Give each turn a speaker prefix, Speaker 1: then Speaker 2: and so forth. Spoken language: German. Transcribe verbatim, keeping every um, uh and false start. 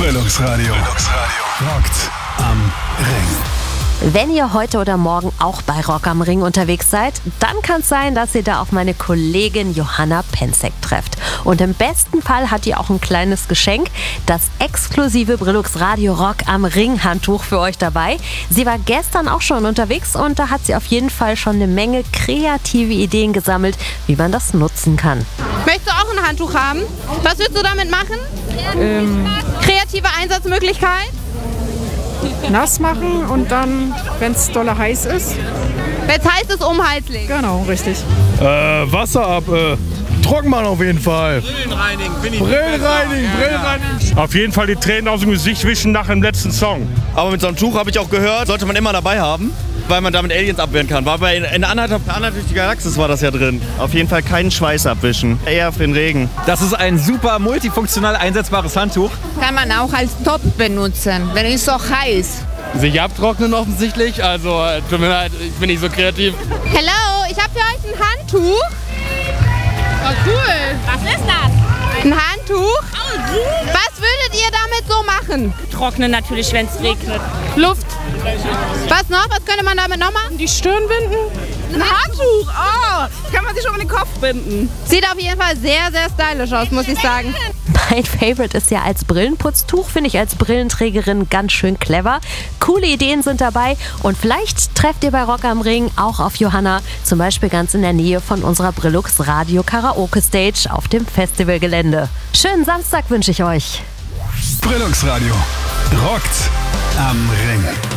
Speaker 1: Brillux Radio. Brillux Radio. Rockt am Ring.
Speaker 2: Wenn ihr heute oder morgen auch bei Rock am Ring unterwegs seid, dann kann es sein, dass ihr da auf meine Kollegin Johanna Penzek trefft. Und im besten Fall hat die auch ein kleines Geschenk, das exklusive Brillux Radio Rock am Ring Handtuch für euch dabei. Sie war gestern auch schon unterwegs und da hat sie auf jeden Fall schon eine Menge kreative Ideen gesammelt, wie man das nutzen kann.
Speaker 3: Möchtest du auch ein Handtuch haben? Was willst du damit machen?
Speaker 4: Ähm,
Speaker 3: Kreative Einsatzmöglichkeit?
Speaker 4: nass machen und dann, wenn es dolle heiß ist.
Speaker 3: Wenn es heiß ist, um den Hals legen.
Speaker 4: Genau, richtig.
Speaker 5: Äh, Wasser ab, äh, trocken machen auf jeden Fall.
Speaker 6: Brillen reinigen, finde ich.
Speaker 5: Brillen reinigen, Brillen reinigen. Auf jeden Fall die Tränen aus dem Gesicht wischen nach dem letzten Song.
Speaker 7: Aber mit so einem Tuch, habe ich auch gehört, sollte man immer dabei haben, weil man damit Aliens abwehren kann. War bei in Anhalter durch die Galaxis war das ja drin. Auf jeden Fall keinen Schweiß abwischen, eher für den Regen.
Speaker 6: Das ist ein super multifunktional einsetzbares Handtuch.
Speaker 3: Kann man auch als Top benutzen, wenn es so heiß.
Speaker 8: Sich abtrocknen offensichtlich, also tut mir leid, ich bin nicht so kreativ.
Speaker 3: Hello, ich habe für euch ein Handtuch. Oh, cool.
Speaker 9: Was ist das?
Speaker 3: Ein Handtuch. Was würdet ihr damit so machen?
Speaker 9: Trocknen natürlich, wenn es regnet.
Speaker 3: Luft. Was noch? Was könnte man damit noch machen?
Speaker 4: Die Stirn binden?
Speaker 3: Ein Handtuch. Oh,
Speaker 4: Kann man sich um den Kopf binden.
Speaker 3: sieht auf jeden Fall sehr, sehr stylisch aus, muss ich sagen.
Speaker 2: Mein Favorite ist ja als Brillenputztuch, finde ich als Brillenträgerin ganz schön clever. Coole Ideen sind dabei und vielleicht trefft ihr bei Rock am Ring auch auf Johanna, zum Beispiel ganz in der Nähe von unserer Brillux Radio Karaoke Stage auf dem Festivalgelände. Schönen Samstag wünsche ich euch.
Speaker 1: Brillux Radio. Rockt am Ring.